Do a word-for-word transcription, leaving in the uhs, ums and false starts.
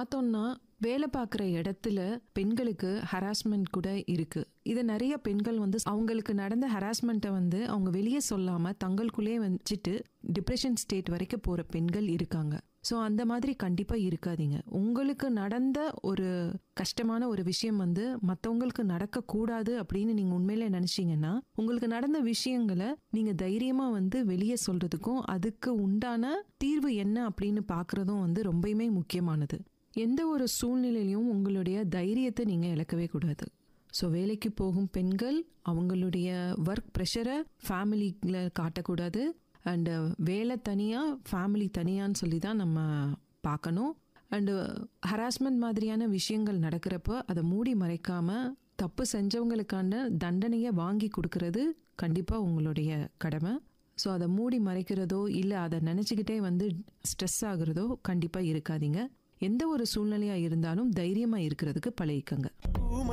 பார்த்தோம்னா வேலை பார்க்குற இடத்துல பெண்களுக்கு ஹராஸ்மெண்ட் கூட இருக்கு. இதை நிறைய பெண்கள் வந்து அவங்களுக்கு நடந்த ஹராஸ்மெண்ட்டை வந்து அவங்க வெளியே சொல்லாம தங்களுக்குள்ளே வச்சுட்டு டிப்ரெஷன் ஸ்டேட் வரைக்கும் போற பெண்கள் இருக்காங்க. ஸோ அந்த மாதிரி கண்டிப்பா இருக்காதீங்க. உங்களுக்கு நடந்த ஒரு கஷ்டமான ஒரு விஷயம் வந்து மற்றவங்களுக்கு நடக்கக்கூடாது அப்படின்னு நீங்க உண்மையிலே நினைச்சீங்கன்னா உங்களுக்கு நடந்த விஷயங்களை நீங்க தைரியமா வந்து வெளியே சொல்றதுக்கும் அதுக்கு உண்டான தீர்வு என்ன அப்படின்னு பாக்குறதும் வந்து ரொம்பவுமே முக்கியமானது. எந்த ஒரு சூழ்நிலையிலையும் உங்களுடைய தைரியத்தை நீங்க இழக்கவே கூடாது. ஸோ வேலைக்கு போகும் பெண்கள் அவங்களுடைய ஒர்க் ப்ரெஷரை ஃபேமிலியில் காட்டக்கூடாது. அண்டு வேலை தனியாக ஃபேமிலி தனியான்னு சொல்லி தான் நம்ம பார்க்கணும். அண்டு ஹராஸ்மெண்ட் மாதிரியான விஷயங்கள் நடக்கிறப்போ அதை மூடி மறைக்காமல் தப்பு செஞ்சவங்களுக்கான தண்டனையை வாங்கி கொடுக்கறது கண்டிப்பாக உங்களுடைய கடமை. ஸோ அதை மூடி மறைக்கிறதோ இல்லை அதை நினச்சிக்கிட்டே வந்து ஸ்ட்ரெஸ் ஆகுறதோ கண்டிப்பாக இருக்காதீங்க. எந்த ஒரு சூழ்நிலையாக இருந்தாலும் தைரியமாக இருக்கிறதுக்கு பழகிக்கங்க.